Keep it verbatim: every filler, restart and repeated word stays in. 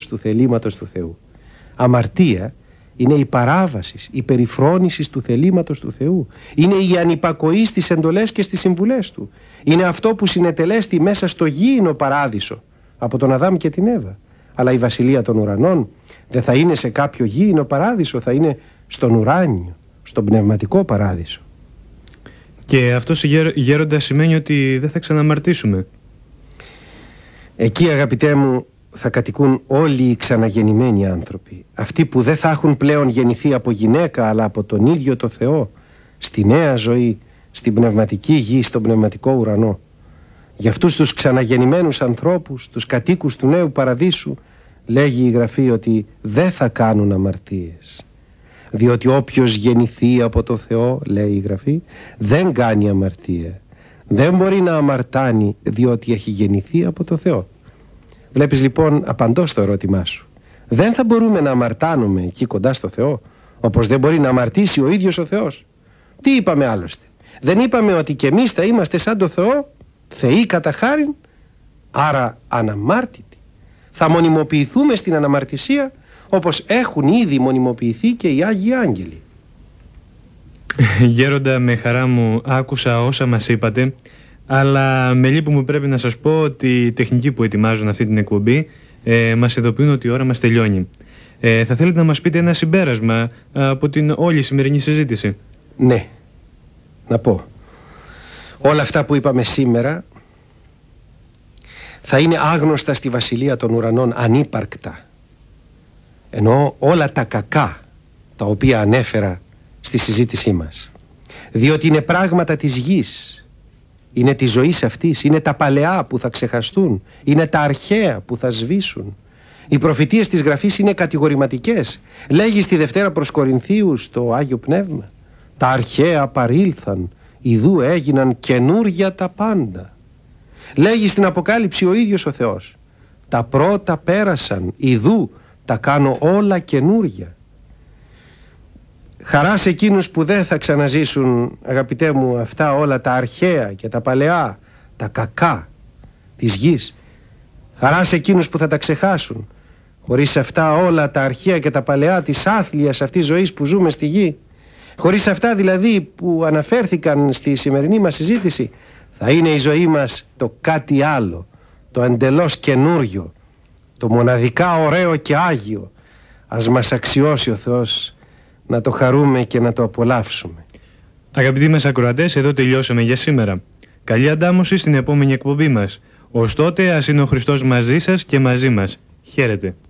του θελήματος του Θεού. Αμαρτία είναι η παράβαση, η περιφρόνηση του θελήματος του Θεού. Είναι η ανυπακοή στις εντολές και στις συμβουλές του. Είναι αυτό που συνετελέστη μέσα στο γήινο παράδεισο από τον Αδάμ και την Εύα. Αλλά η βασιλεία των ουρανών δεν θα είναι σε κάποιο γήινο παράδεισο, θα είναι στον ουράνιο, στον πνευματικό παράδεισο. Και αυτό, γέροντα, σημαίνει ότι δεν θα ξαναμαρτήσουμε. Εκεί, αγαπητέ μου, θα κατοικούν όλοι οι ξαναγεννημένοι άνθρωποι. Αυτοί που δεν θα έχουν πλέον γεννηθεί από γυναίκα, αλλά από τον ίδιο το Θεό, στη νέα ζωή, στην πνευματική γη, στον πνευματικό ουρανό. Για αυτούς τους ξαναγεννημένους ανθρώπους, τους κατοίκους του νέου παραδείσου, λέγει η Γραφή ότι δεν θα κάνουν αμαρτίες. Διότι όποιος γεννηθεί από το Θεό, λέει η Γραφή, δεν κάνει αμαρτία. Δεν μπορεί να αμαρτάνει διότι έχει γεννηθεί από το Θεό. Βλέπεις λοιπόν, απαντώ στο ερώτημά σου. Δεν θα μπορούμε να αμαρτάνουμε εκεί κοντά στο Θεό, όπως δεν μπορεί να αμαρτήσει ο ίδιος ο Θεός. Τι είπαμε άλλωστε? Δεν είπαμε ότι και εμείς θα είμαστε σαν το Θεό, θεοί κατά χάριν, άρα αναμάρτητοι? Θα μονιμοποιηθούμε στην αναμαρτησία όπως έχουν ήδη μονιμοποιηθεί και οι Άγιοι Άγγελοι. Γέροντα, με χαρά μου άκουσα όσα μας είπατε, αλλά με λύπη μου πρέπει να σας πω ότι οι τεχνικοί που ετοιμάζουν αυτή την εκπομπή ε, μας ειδοποιούν ότι η ώρα μας τελειώνει. Ε, θα θέλετε να μας πείτε ένα συμπέρασμα από την όλη σημερινή συζήτηση? Ναι, να πω. Όλα αυτά που είπαμε σήμερα θα είναι άγνωστα στη Βασιλεία των Ουρανών, ανύπαρκτα. Ενώ όλα τα κακά τα οποία ανέφερα στη συζήτησή μας, διότι είναι πράγματα της γης, είναι της ζωής αυτής, είναι τα παλαιά που θα ξεχαστούν, είναι τα αρχαία που θα σβήσουν. Οι προφητείες της Γραφής είναι κατηγορηματικές. Λέγει στη Δευτέρα προς Κορινθίους το Άγιο Πνεύμα, τα αρχαία παρήλθαν, ιδού έγιναν καινούρια τα πάντα. Λέγει στην Αποκάλυψη ο ίδιος ο Θεός, τα πρώτα πέρασαν, ιδού τα κάνω όλα καινούρια. Χαρά σε εκείνους που δεν θα ξαναζήσουν, αγαπητέ μου, αυτά όλα τα αρχαία και τα παλαιά, τα κακά της γης. Χαρά σε εκείνους που θα τα ξεχάσουν. Χωρίς αυτά όλα τα αρχαία και τα παλαιά της άθλιας αυτής ζωής που ζούμε στη γη, χωρίς αυτά δηλαδή που αναφέρθηκαν στη σημερινή μας συζήτηση, θα είναι η ζωή μας το κάτι άλλο, το εντελώς καινούριο, το μοναδικά ωραίο και άγιο. Ας μας αξιώσει ο Θεός να το χαρούμε και να το απολαύσουμε. Αγαπητοί μας ακροατές, εδώ τελειώσαμε για σήμερα. Καλή αντάμωση στην επόμενη εκπομπή μας. Ως τότε, ας είναι ο Χριστός μαζί σας και μαζί μας. Χαίρετε.